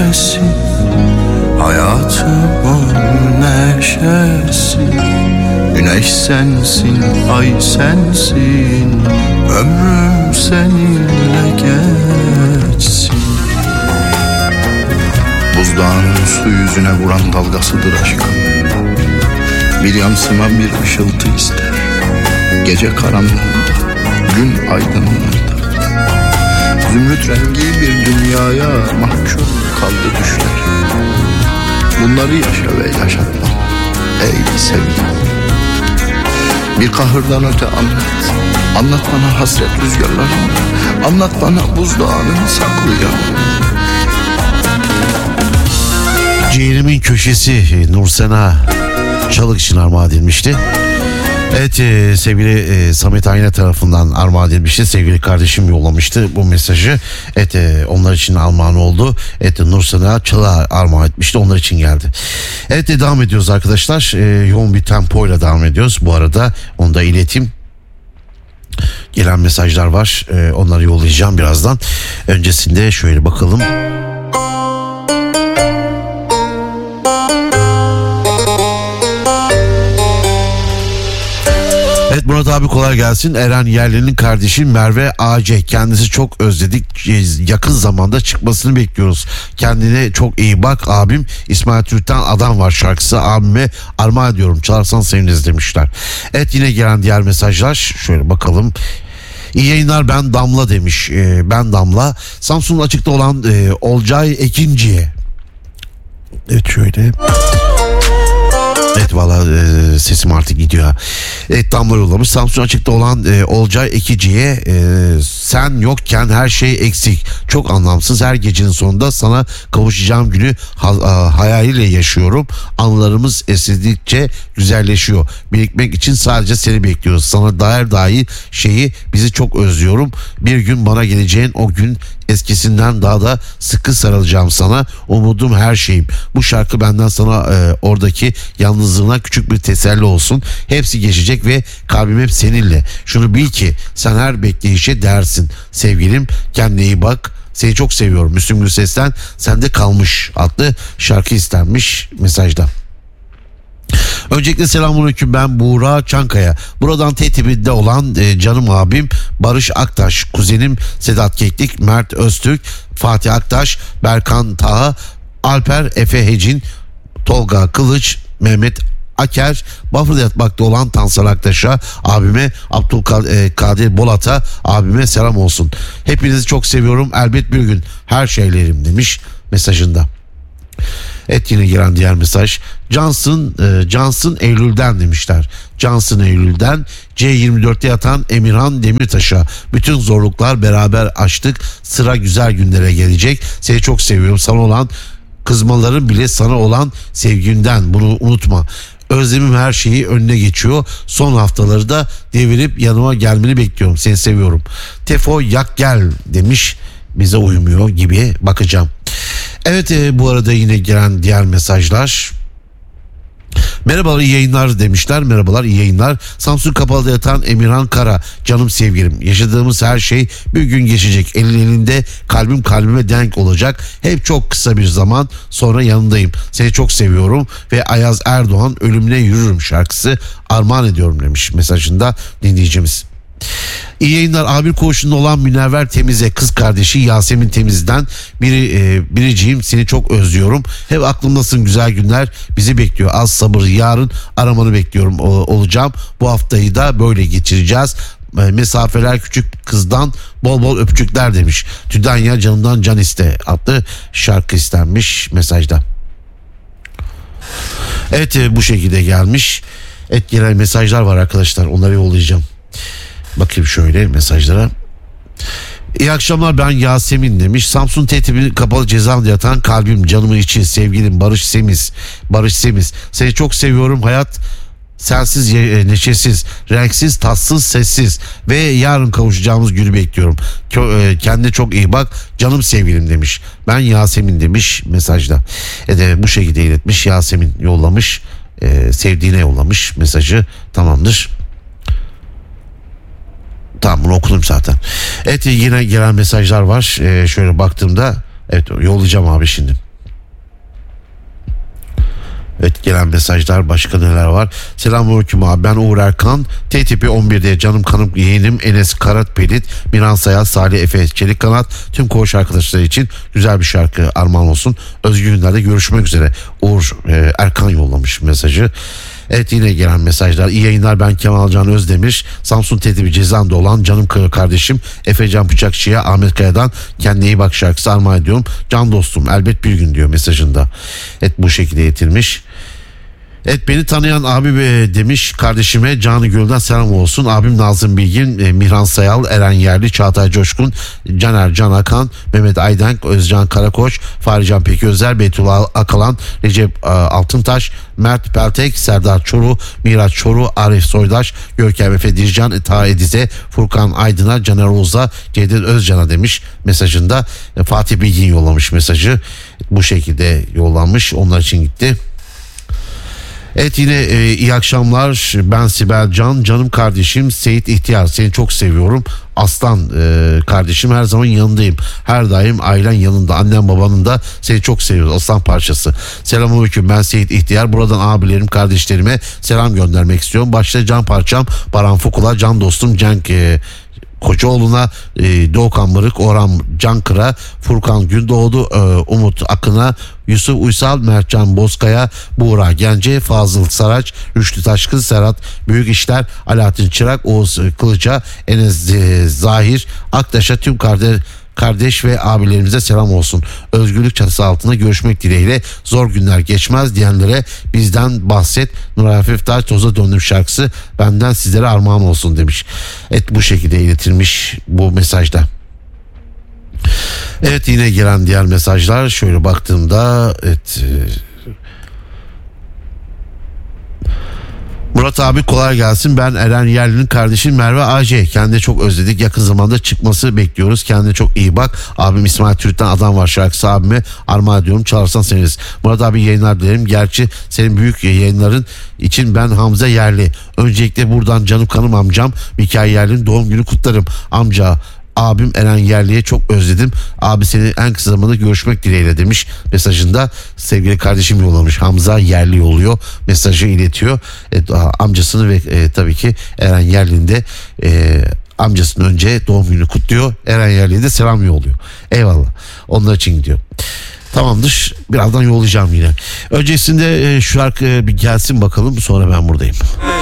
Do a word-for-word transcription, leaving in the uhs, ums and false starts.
sensin, hayatımın neşesi. Güneş sensin, ay sensin, ömrüm seninle geçsin. Buzdağının su yüzüne vuran dalgasıdır aşkım. Bir yansıma, bir ışıltı ister. Gece karanlığında, gün aydınlığında. Zümrüt rengi bir dünyaya mahkum kaldı düşler. Bunları yaşa ve yaşatma ey sevgilim. Bir kahırdan öte anlat. Anlat bana hasret rüzgarlarını. Anlat bana buzdağının saklı yanını. Ciğerimin köşesi Nursena Çalık için armağan edilmişti. Evet e, sevgili e, Samet Ayna tarafından armağan edilmişti. Sevgili kardeşim yollamıştı bu mesajı. Evet e, onlar için armağan oldu. Evet Nursena Çalık'a armağan etmişti. Onlar için geldi. Evet e, devam ediyoruz arkadaşlar. E, yoğun bir tempoyla devam ediyoruz. Bu arada onu da ileteyim. Gelen mesajlar var. E, onları yollayacağım birazdan. Öncesinde şöyle bakalım. Evet Murat abi kolay gelsin. Eren Yerli'nin kardeşi Merve A C. Kendisi çok özledik. Yakın zamanda çıkmasını bekliyoruz. Kendine çok iyi bak abim. İsmail Türk'ten Adam Var şarkısı abime armağan ediyorum. Çalarsan seviniriz demişler. Evet yine gelen diğer mesajlar. Şöyle bakalım. İyi yayınlar, ben Damla demiş. Ee, ben Damla. Samsun'un açıkta olan e, Olcay Ekinci'ye. Evet şöyle. Evet valla e, sesim artık gidiyor. Evet Damla yollamış. Samsun açıkta olan e, Olcay Ekici'ye e, sen yokken her şey eksik. Çok anlamsız, her gecenin sonunda sana kavuşacağım günü ha, a, hayaliyle yaşıyorum. Anılarımız esildikçe güzelleşiyor. Birikmek için sadece seni bekliyoruz. Sana dair dair şeyi bizi çok özlüyorum. Bir gün bana geleceğin o gün eskisinden daha da sıkı sarılacağım sana. Umudum her şeyim. Bu şarkı benden sana e, oradaki yalnızlığına küçük bir teselli olsun. Hepsi geçecek ve kalbim hep seninle. Şunu bil ki sen her bekleyişe değersin. Sevgilim kendine iyi bak. Seni çok seviyorum. Müslüm Gürses'ten Sende Kalmış adlı şarkı istenmiş mesajda. Öncelikle selamünaleyküm, ben Buğra Çankaya. Buradan T T B'de olan e, canım abim Barış Aktaş, kuzenim Sedat Keklik, Mert Öztürk, Fatih Aktaş, Berkan Taha, Alper Efe Hecin, Tolga Kılıç, Mehmet Aker, Bafra'da yatmakta olan Tansel Aktaş'a, abime Abdülkadir Bolat'a, abime selam olsun. Hepinizi çok seviyorum. Elbet bir gün her şeylerim demiş mesajında. Evet yine gelen diğer mesaj. Johnson, e, Johnson Eylül'den demişler. Johnson Eylül'den C yirmi dörtte yatan Emirhan Demirtaş'a. Bütün zorluklar beraber aştık. Sıra güzel günlere gelecek. Seni çok seviyorum. Sana olan kızmaların bile sana olan sevgimden. Bunu unutma. Özlemim her şeyi önüne geçiyor. Son haftaları da devirip yanıma gelmeni bekliyorum. Seni seviyorum. Tefo yak gel demiş. Bize uymuyor gibi, bakacağım. Evet e, bu arada yine gelen diğer mesajlar. Merhabalar iyi yayınlar demişler. Merhabalar iyi yayınlar. Samsun Kapalı'da yatan Emirhan Kara. Canım sevgilim, yaşadığımız her şey bir gün geçecek. Elin elinde, kalbim kalbime denk olacak. Hep çok kısa bir zaman sonra yanındayım. Seni çok seviyorum ve Ayaz Erdoğan Ölümüne Yürürüm şarkısı armağan ediyorum demiş mesajında dinleyicimiz. İyi yayınlar. Abir koğuşunda olan Münevver Temiz'e kız kardeşi Yasemin Temiz'den biri, e, biriciğim seni çok özlüyorum. Hep aklımdasın, güzel günler bizi bekliyor. Az sabır, yarın aramanı bekliyorum o, olacağım. Bu haftayı da böyle geçireceğiz. E, mesafeler küçük kızdan bol bol öpücükler demiş. Tüdanya canımdan can iste adlı şarkı istenmiş mesajda. Evet e, bu şekilde gelmiş. Evet genel mesajlar var arkadaşlar, onları yollayacağım. Bakayım şöyle mesajlara. İyi akşamlar, ben Yasemin demiş. Samsun T T B kapalı cezaevinde yatan kalbim, canımın içi, sevgilim Barış Semiz. Barış Semiz. Seni çok seviyorum. Hayat sensiz, neşesiz, renksiz, tatsız, sessiz ve yarın kavuşacağımız günü bekliyorum. Kendine çok iyi bak canım sevgilim demiş. Ben Yasemin demiş mesajda. E de bu şekilde iletmiş. Yasemin yollamış. E, sevdiğine yollamış mesajı. Tamamdır. Tamam, bunu okudum zaten. Evet yine gelen mesajlar var. Ee, şöyle baktığımda evet yollayacağım abi şimdi. Evet, gelen mesajlar başka neler var? Selamünaleyküm abi, ben Uğur Erkan. T T P on bir'de canım kanım yeğenim Enes Karatpelit, Miran Sayal, Salih Efe Çelik Kanat, tüm koğuş arkadaşları için güzel bir şarkı armağan olsun. Özgür günlerde görüşmek üzere. Uğur e, Erkan yollamış mesajı. Evet, yine gelen mesajlar. İyi yayınlar, ben Kemal Can Özdemir. Samsun T T P Cezan'da olan canım kardeşim Efecan Bıçakçı'ya Ahmet Kaya'dan kendine iyi bak şarkısı armağan ediyorum. Can dostum elbet bir gün diyor mesajında. Evet, bu şekilde getirmiş. Evet, beni tanıyan abi demiş kardeşime canı gönülden selam olsun. Abim Nazım Bilgin, e, Mihran Sayal, Eren Yerli, Çağatay Coşkun, Caner Can Akan, Mehmet Aydenk, Özcan Karakoç, Fahrican Peközer, Beytullah Akalan, Recep e, Altıntaş, Mert Peltek, Serdar Çoru, Miraç Çoru, Arif Soydaş, Görkem Efe Dircan, Taha Edize, Furkan Aydın'a, Caner Oğuz'a, Cevdet Özcan'a demiş mesajında. E, Fatih Bilgin yollamış mesajı. Bu şekilde yollanmış, onlar için gitti. Evet, yine e, iyi akşamlar, ben Sibel Can, canım kardeşim Seyit İhtiyar, seni çok seviyorum aslan e, kardeşim, her zaman yanındayım, her daim ailen yanında, annem babanın da seni çok seviyoruz aslan parçası. Selamünaleyküm, ben Seyit İhtiyar, buradan abilerim kardeşlerime selam göndermek istiyorum. Başta can parçam Baran Fukula, can dostum Cenk e, Koçoğlu'na, e, Doğukan Mırık, Orhan Cankır'a, Furkan Gündoğdu, e, Umut Akın'a, Yusuf Uysal, Mertcan Bozkaya, Buğra Gence, Fazıl Saraç, Rüştü Taşkın, Serhat Büyük İşler, Alaaddin Çırak, Oğuz Kılıç'a, Enes e, Zahir Aktaş'a, tüm kardeş Kardeş ve abilerimize selam olsun. Özgürlük çatısı altında görüşmek dileğiyle, zor günler geçmez diyenlere bizden bahset. Nuray Hafif Taş, Toza Döndüm şarkısı benden sizlere armağan olsun demiş. Evet, bu şekilde iletilmiş bu mesajda. Evet, yine gelen diğer mesajlar şöyle baktığımda, evet, Murat abi kolay gelsin, ben Eren Yerli'nin kardeşi Merve A J, kendine çok özledik, yakın zamanda çıkması bekliyoruz, kendine çok iyi bak. Abim İsmail Türk'ten Adam Var şarkısı abime armağan ediyorum, çalarsan seviniz. Murat abi yayınlar dilerim, gerçi senin büyük yayınların için ben Hamza Yerli, öncelikle buradan canım kanım amcam Mikail Yerli'nin doğum günü kutlarım. Amca abim Eren Yerli'ye çok özledim. Abi seni en kısa zamanda görüşmek dileğiyle demiş mesajında. Sevgili kardeşim yollamış, Hamza Yerli yolluyor, mesajı iletiyor. E, amcasını ve e, tabii ki Eren Yerli'nin de e, amcasının önce doğum günü kutluyor. Eren Yerli'ye de selam yolluyor. Eyvallah. Onlar için gidiyor. Tamamdır. Birazdan yollayacağım yine. Öncesinde e, şu şarkı bir gelsin bakalım, sonra ben buradayım.